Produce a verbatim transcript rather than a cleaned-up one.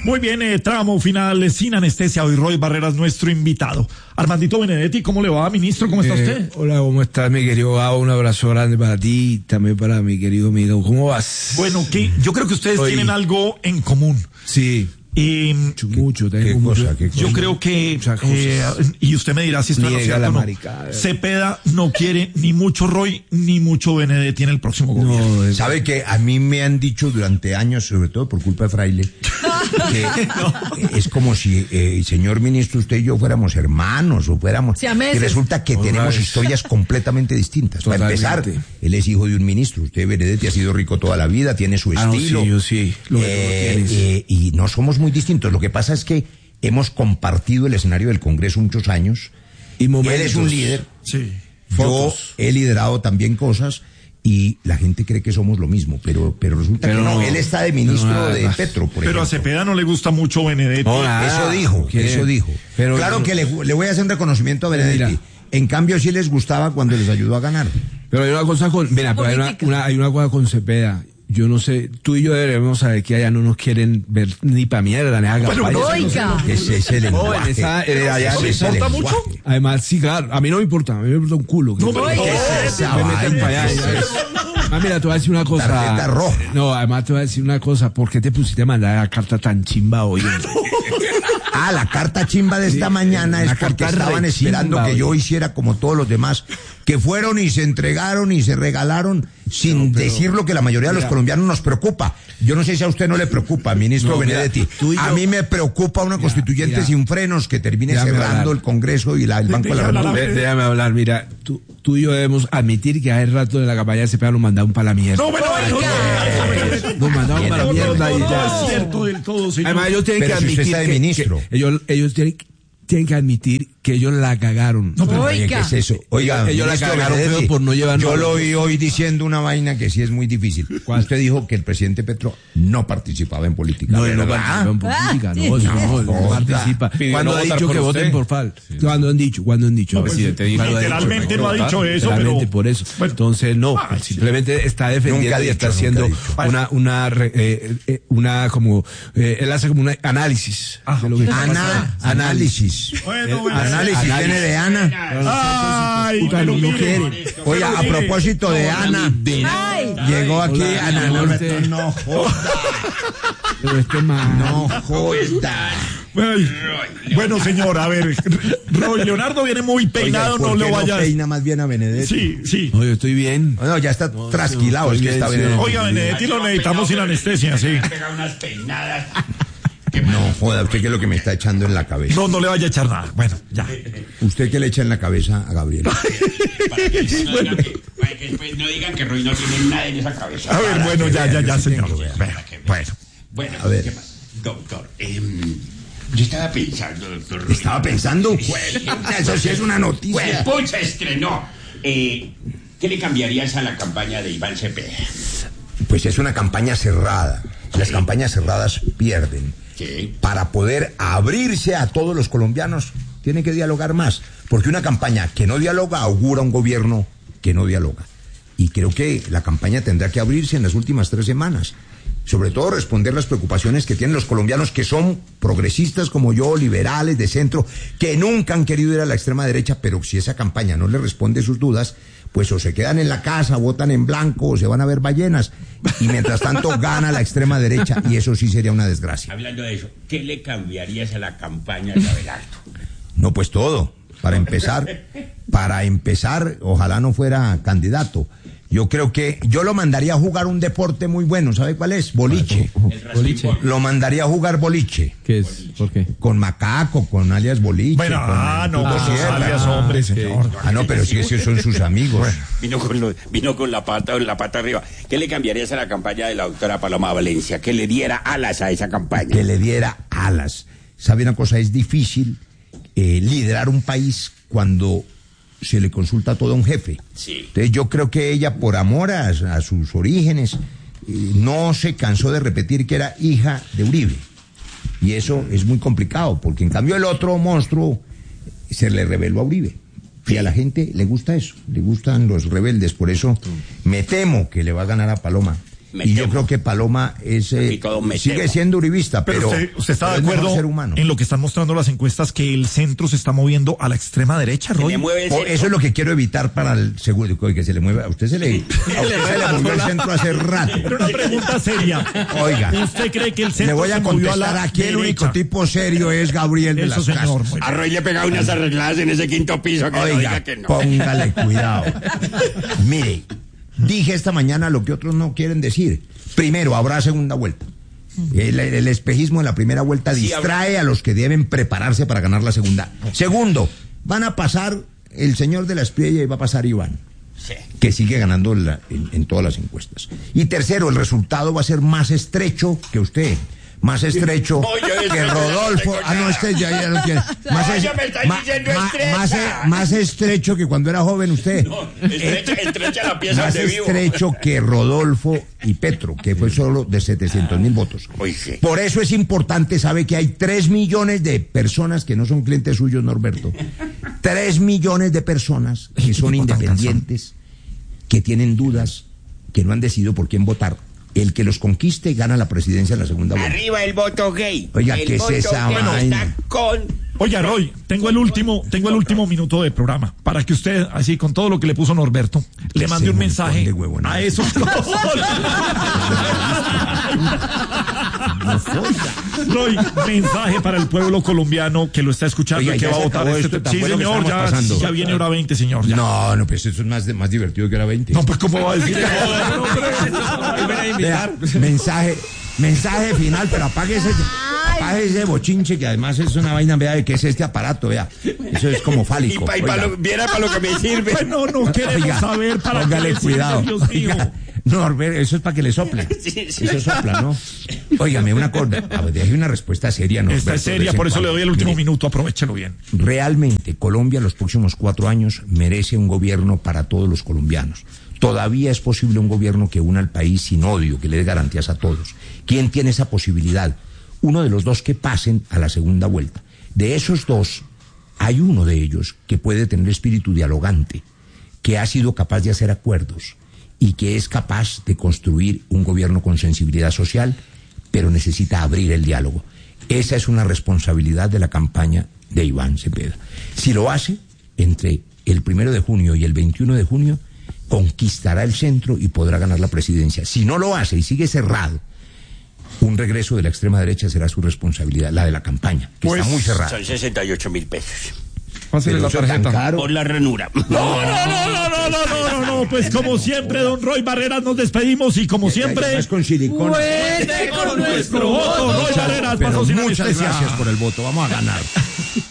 Muy bien, eh, tramo final sin anestesia. Hoy Roy Barreras, nuestro invitado. Armandito Benedetti, ¿cómo le va, ministro? ¿Cómo está eh, usted? Hola, ¿cómo estás, mi querido Gabo? Un abrazo grande para ti, también para mi querido amigo. ¿Cómo vas? Bueno, que yo creo que ustedes Hoy... tienen algo en común. Sí. Eh, mucho, ¿Qué, tengo cosa, mucho. ¿qué cosa? Yo creo que, eh, y usted me dirá si esto es cierto o no. Cepeda no quiere ni mucho Roy ni mucho Benedetti en el próximo gobierno. No, sabe que a mí me han dicho durante años, sobre todo por culpa de Fraile, que no. es como si, eh, señor ministro, usted y yo fuéramos hermanos o fuéramos. Y resulta que Total. tenemos historias completamente distintas. Totalmente. Para empezar, él es hijo de un ministro. Usted, Benedetti, ha sido rico toda la vida, tiene su ah, estilo. No, sí, yo sí. Lo eh, eh, y no somos muy distintos. Lo que pasa es que hemos compartido el escenario del Congreso muchos años. Y momentos. Él es un líder. Sí. Yo he liderado también cosas y la gente cree que somos lo mismo, pero pero resulta pero que no. no. Él está de ministro no, de Petro, por Pero ejemplo. a Cepeda no le gusta mucho Benedetti. No, eso dijo, ¿Qué? eso dijo. Pero claro no. que le, le voy a hacer un reconocimiento a Benedetti. Mira. En cambio, sí les gustaba cuando les ayudó a ganar. Pero hay una cosa con, mira, pero hay una, una, hay una cosa con Cepeda. Yo no sé, tú y yo debemos saber que allá no nos quieren ver ni pa' mierda, ni a campaña. ¡Oiga! Ese es el lenguaje. Esa, eh, allá ¿No le importa mucho? Además, sí, claro, a mí no me importa, a mí me importa un culo. No, pero ¿qué es esa me meten para allá. Ah, mira, te voy a decir una cosa. Tarjeta roja. No, además te voy a decir una cosa. ¿Por qué te pusiste a mandar la carta tan chimba hoy? Ah, la carta chimba de esta sí, mañana es porque estaban esperando chimba, que yo hiciera como todos los demás, que fueron y se entregaron y se regalaron sin no, pero, decir lo que la mayoría mira, de los colombianos nos preocupa. Yo no sé si a usted no le preocupa, ministro no, Benedetti. Mira, yo, a mí me preocupa una mira, constituyente mira, sin frenos que termine cerrando hablar. el Congreso y la, el Banco de la República. Déjame hablar, mira, tú, tú y yo debemos admitir que hace rato de la campaña de Cepeda nos mandaron para la mierda. No, bueno, nos mandaron para la mierda y ya. Es cierto del todo, señor. Además, ellos tienen que admitir si que, ministro. que ellos, ellos tienen, tienen que admitir que ellos la cagaron. No, pero oiga. ¿Qué es eso? Oiga, ellos la cagaron pero por no llevar. Yo lo oí hoy diciendo una vaina que sí es muy difícil. ¿Cuál? Usted dijo que el presidente Petro no participaba en política. No, él no participaba en política, no, no, no, no, no participa. Cuando ha dicho que voten por F A L. Cuando han dicho, cuando han dicho. Literalmente no ha dicho eso, pero. Literalmente por eso. Entonces, no, simplemente está defendiendo y está haciendo una, una, una, como, él hace como un análisis. Análisis. Bueno, bueno. Análisis viene de Ana. Ay, pero no quieren. Oiga, a propósito de Ana, llegó aquí Ana. No joda. No joda. Bueno, señor, a ver, Roy Leonardo viene muy peinado, Oiga, no lo vayas. No peina más bien a Benedetti. Sí, sí. No, yo estoy bien. No, ya está no, trasquilado, no, es que está bien. Oiga, Benedetti lo necesitamos sin anestesia, sí. Pega unas peinadas. No, joda, ¿usted qué es lo que me está echando en la cabeza? No, no le vaya a echar nada. Bueno, ya. ¿Usted qué le echa en la cabeza a Gabriel? Para que, no bueno. digan que, para que después no digan que Roy no tiene nada en esa cabeza. A ver, para bueno, ya, ya, ya, señor. Bueno, bueno. Bueno, a ver. ¿qué pasa? Doctor, eh, yo estaba pensando, doctor. Roy. ¿Estaba pensando? Eso sí es una noticia. Pues, pucha, estrenó. Eh, ¿Qué le cambiarías a la campaña de Iván Cepeda? Pues es una campaña cerrada. Las sí. campañas cerradas pierden. Sí. Para poder abrirse a todos los colombianos, tiene que dialogar más. Porque una campaña que no dialoga augura un gobierno que no dialoga. Y creo que la campaña tendrá que abrirse en las últimas tres semanas. Sobre todo responder las preocupaciones que tienen los colombianos que son progresistas como yo, liberales, de centro, que nunca han querido ir a la extrema derecha, pero si esa campaña no les responde sus dudas, pues o se quedan en la casa, votan en blanco, o se van a ver ballenas, y mientras tanto gana la extrema derecha, y eso sí sería una desgracia. Hablando de eso, ¿qué le cambiarías a la campaña de Abelardo? No, pues todo. Para empezar, para empezar, ojalá no fuera candidato. Yo creo que yo lo mandaría a jugar un deporte muy bueno, ¿sabe cuál es? Boliche. Boliche. Lo mandaría a jugar boliche. ¿Qué es? ¿Por qué? Con Macaco, con alias Boliche. Bueno, con ah, no, con ah, alias hombre, señor. Ah, no, pero sí, esos son sus amigos. Bueno. Vino con lo, vino con la pata, la pata arriba. ¿Qué le cambiarías a la campaña de la doctora Paloma Valencia? Que le diera alas a esa campaña. Que le diera alas. ¿Sabe una cosa? Es difícil eh, liderar un país cuando se le consulta todo a un jefe. Sí. Entonces yo creo que ella, por amor a, a sus orígenes, eh, no se cansó de repetir que era hija de Uribe. Y eso es muy complicado, porque en cambio el otro monstruo se le rebeló a Uribe. Y a la gente le gusta eso, le gustan los rebeldes, por eso me temo que le va a ganar a Paloma. Me y temo. Yo creo que Paloma es, eh, sigue temo. siendo uribista, pero, pero usted, usted está de acuerdo en lo que están mostrando las encuestas, que el centro se está moviendo a la extrema derecha, Roy. Eso es lo que quiero evitar para el seguro, que se le mueva. A usted se le, a usted se le movió el centro hace rato. Pero una pregunta seria. Oiga, ¿usted cree que el centro le voy a contestar aquí el único tipo serio es Gabriel de las señor, Casas? A Roy le pega unas arregladas en ese quinto piso. Que Oiga, no diga que no. Póngale cuidado. Mire, dije esta mañana lo que otros no quieren decir. Primero, habrá segunda vuelta. El, el espejismo en la primera vuelta distrae a los que deben prepararse para ganar la segunda. Segundo, van a pasar el señor de la Espriella y va a pasar Iván, sí, que sigue ganando la, en, en todas las encuestas. Y tercero, el resultado va a ser más estrecho que usted. Más estrecho oh, que Rodolfo. Ah, no, este ya, ya no tiene. Más, no, es, ma, ma, más, más estrecho que cuando era joven usted. No, estrecha, estrecha la pieza más de vivo. Estrecho que Rodolfo y Petro, que fue solo de setecientos mil votos. Uy, sí. Por eso es importante, sabe que hay tres millones de personas que no son clientes suyos, Norberto. Tres millones de personas que son independientes, que tienen dudas, que no han decidido por quién votar. El que los conquiste gana la presidencia en la segunda vuelta. Arriba el voto gay. Oiga, el ¿qué es esa vaina? Con... Oiga, Roy, tengo el último, tengo el último minuto de programa para que usted, así con todo lo que le puso Norberto, le mande un mensaje a esos. Roy, mensaje para el pueblo colombiano que lo está escuchando. Oiga, y que va a votar este. Sí, señor, ya, ya viene hora veinte, señor. Ya. No, no, pues eso es más, más divertido que hora veinte. No, pues ¿cómo va a decir? Vea, mensaje, mensaje final, pero apáguese. Apague ese bochinche, que además es una vaina, vea, que es este aparato, vea. Eso es como fálico. Y pa, y pa lo, viera para lo que me sirve. Pues no, no queremos oiga, saber para póngale que cuidado. Sirve, Dios mío. Oiga, no, eso es para que le sople. Sí, sí. Eso sopla, ¿no? Óigame, una cosa, deje una respuesta seria, ¿no? Esta es seria, por eso le doy el último Mire, minuto, aprovechalo bien. Realmente, Colombia, los próximos cuatro años, merece un gobierno para todos los colombianos. Todavía es posible un gobierno que una al país sin odio, que le dé garantías a todos. ¿Quién tiene esa posibilidad? Uno de los dos que pasen a la segunda vuelta. De esos dos, hay uno de ellos que puede tener espíritu dialogante, que ha sido capaz de hacer acuerdos y que es capaz de construir un gobierno con sensibilidad social, pero necesita abrir el diálogo. Esa es una responsabilidad de la campaña de Iván Cepeda. Si lo hace, entre el primero de junio y el veintiuno de junio, conquistará el centro y podrá ganar la presidencia. Si no lo hace y sigue cerrado, un regreso de la extrema derecha será su responsabilidad, la de la campaña, que pues, está muy cerrada. Son sesenta y ocho mil pesos. Pásale la tarjeta. Por la ranura. No, no, no, no, no, no, no, no, no, pues como siempre, don Roy Barreras, nos despedimos y como siempre... con silicona. Cuente con nuestro voto, Roy Barreras, pero muchas gracias por el voto, vamos a ganar.